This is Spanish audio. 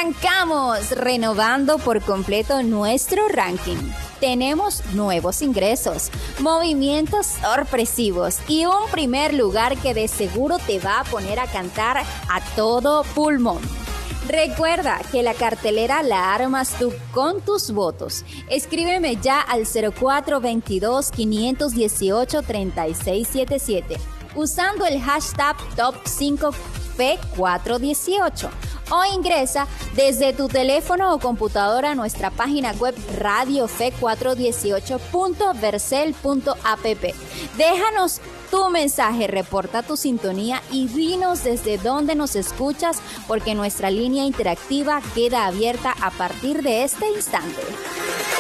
Arrancamos renovando por completo nuestro ranking. Tenemos nuevos ingresos, movimientos sorpresivos y un primer lugar que de seguro te va a poner a cantar a todo pulmón. Recuerda que la cartelera la armas tú con tus votos. Escríbeme ya al 0422-518-3677 usando el hashtag Top5F418 o ingresa desde tu teléfono o computadora a nuestra página web radiofe418.vercel.app. Déjanos tu mensaje, reporta tu sintonía y dinos desde dónde nos escuchas, porque nuestra línea interactiva queda abierta a partir de este instante.